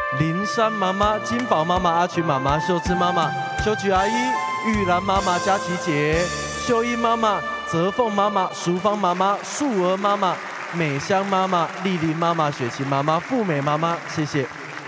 林珊妈妈、金宝妈妈、阿群妈妈、秀芝妈妈、秀菊阿姨、玉兰妈妈、佳琪姐、秀英妈妈、泽凤妈妈、淑芳妈妈、素娥妈妈、美香妈妈、丽玲妈妈、雪琴妈妈、富美妈妈，谢谢。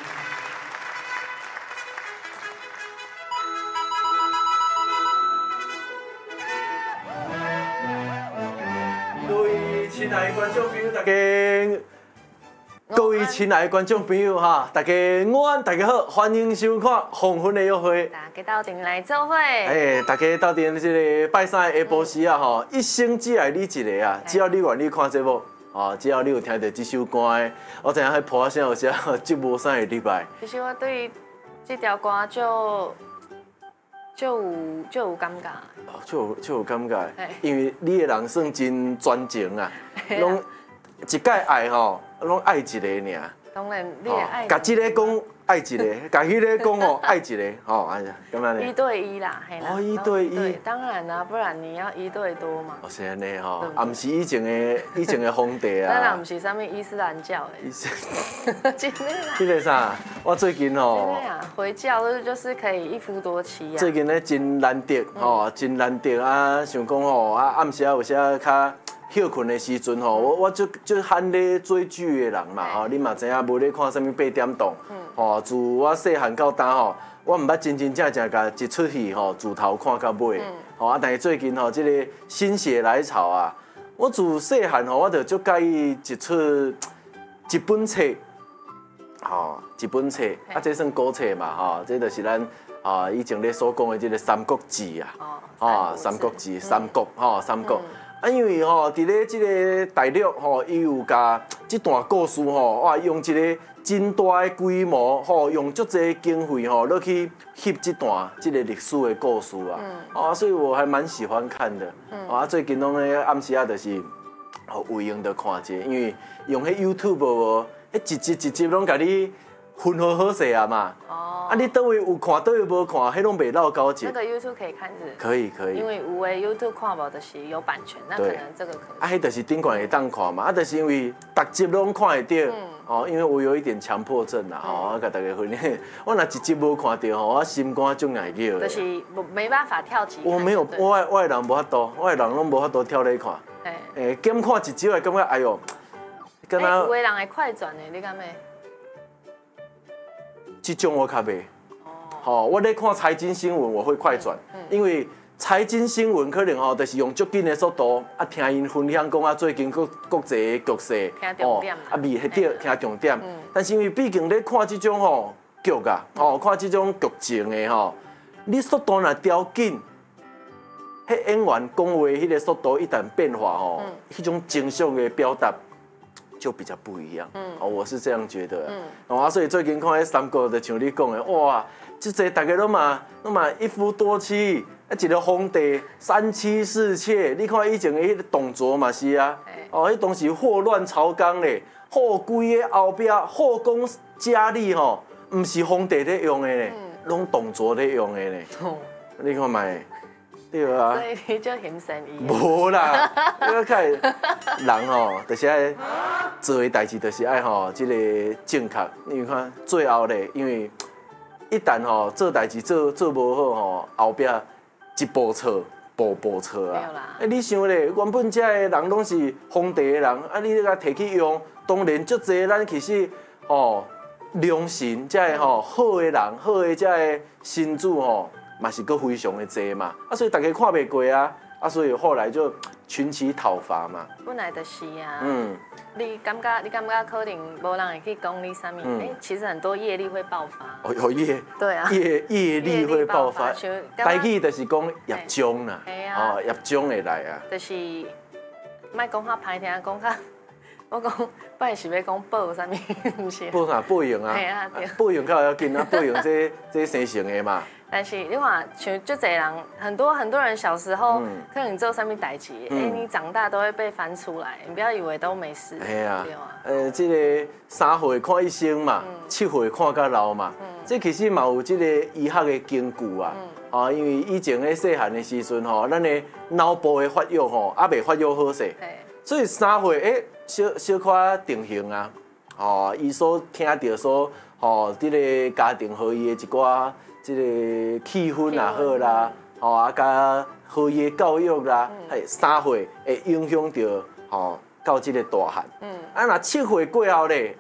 各位亲爱的观众朋友，大家。各位亲爱的观众朋友哈，大家午安，大家好，欢迎收看《黄昏的约会》。 大家到顶来做伙。 大家到顶这个拜三的下晡时啊，吼，一生只爱你一个啊，只要你愿意看节目，只要你有听到这首歌的，我知影迄破声有些接无啥会礼拜。 其实我对这条歌就有感觉。 就有感觉，因为你的人算真专情啊，拢一届爱吼。拢爱一个尔， 当然你也爱。 甲这个讲爱一个，甲迄个讲哦爱一个，哎呀，咁样呢？ 一对一啦，嘿啦。 哦，一对一。 当然啦，不然你要一对多嘛。 哦，是安尼吼，啊，毋是以前的皇帝啊。 当然毋是啥物伊斯兰教的。真的啦。 迄个啥，我最近吼。 真的啊，回教就是可以一夫多妻啊。 最近咧真难得吼，真难得啊！想讲吼，暗时有些较。休困的时阵吼，我就罕咧追剧的人嘛吼，你嘛知影无咧看啥物8点档，吼，自我细汉到大吼，我毋捌真正甲一出戏吼自头看到尾，吼啊！但是最近吼，这个心血来潮啊，我自细汉吼，我就足介意一本册，吼，一本册，啊，这算古册嘛吼，这就是咱以前咧所讲的这个《三国志》啊，《三国志》三国吼，三国。因为吼，伫咧即个大陆吼，伊有甲即段故事吼，哇，用一个真大的规模吼，用足侪经费吼，落去翕即段即个历史的故事啊，所以我还蛮喜欢看的。最近拢咧暗时就是有用的看者，因为用迄 YouTube 无，一集拢甲你分好好势啊嘛。你倒位有看，倒位无看，迄拢袂闹交集。 那个 YouTube 可以看是？ 可以。 因为有的 YouTube 看无就是有版权，那可能这个可以。 迄就是顶悬会当看嘛，就是因为逐集拢看会到，因为我有一点强迫症啦，我甲大家分享，我若一集无看到吼，我心肝就爱叫的。 就是没办法跳级。 我没有，我的人无法度，我的人拢无法度跳来看。减看一集会感觉哎呦， 有的人会快转的，你敢没？ 这种我较袂。我咧看财经新闻，我会快转，因为财经新闻可能就是用足紧的速度听因分享讲最近国际局势， 听重点未迄对听重点。但是因为毕竟咧看这种剧啊，看这种剧情的你速度若调紧，迄演员讲话迄个速度一旦变化迄种情绪的表达。就比较不一样，我是这样觉得，所以最近看迄三国，就像你讲的，哇，即个大家都嘛一夫多妻，一个皇帝3妻4妾，你看以前的迄个动作嘛是啊，迄当时祸乱朝纲咧，后规的后壁后宫佳丽唔是皇帝咧用的咧，拢动作咧用的咧，你看卖。对啊， 所以你就嫌生意。 无啦，你看人就是爱做的代志，就是爱这个正确。因为看最后咧，因为一旦做代志做无好后壁一步错，步步错啊。你想咧，原本这个人拢是皇帝的人，你甲摕去用，当然足侪咱其实良心，这个好的人，好的这个神主嘛是个非常的多嘛，所以大家看袂过啊，所以后来就群起讨伐嘛。 本来就是啊，你感觉可能无人会去讲你啥物？其实很多业力会爆发。 有业。 对啊。 业力会爆发。台语就是讲业障啦，业障会来啊。 就是，莫讲较歹听，讲较。我讲，摆是要讲报啥物，毋是？ 报啥？报应啊！报应较要紧啊！报应这生成的嘛。 但是你看，像就这人，很多人小时候可能做啥物代志，你长大都会被翻出来，你不要以为都没事。 系啊，这个3岁看一生嘛，7岁看到老嘛，这其实嘛有这个医学的根据啊。因为以前咧细汉的时阵咱的脑部的发育还未发育好势，所以3岁小可定型啊，伊所听到所吼，这个家庭合意的一寡这个气氛也好啦，吼啊，甲合意的教育啦，3岁会影响到吼到这个大汉。啊，若7岁过后咧，